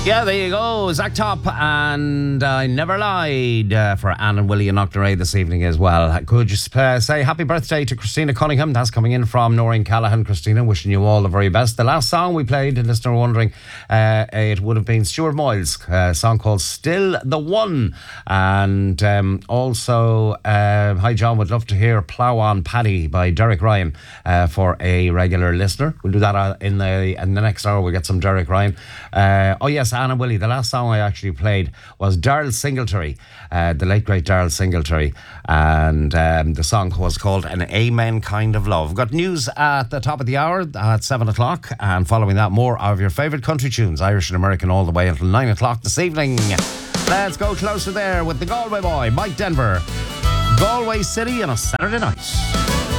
Yeah, there you go. Zach Top and I Never Lied for Anne and Willie and Knocknarea this evening as well. Could you say happy birthday to Christina Cunningham? That's coming in from Noreen Callaghan. Christina, wishing you all the very best. The last song we played, and listener wondering, it would have been Stuart Moyle's song called Still the One. And also, hi John, would love to hear Plough On Paddy by Derek Ryan for a regular listener. We'll do that in the next hour. We'll get some Derek Ryan. Oh yes, Anne and Willie. The last song I actually played was Darryl Singletary, the late great Darryl Singletary, and the song was called An Amen Kind of Love. We've got news at the top of the hour at 7 o'clock, and following that, more of your favourite country tunes, Irish and American, all the way until 9 o'clock this evening. Let's go closer there with the Galway boy, Mike Denver. Galway City on a Saturday night.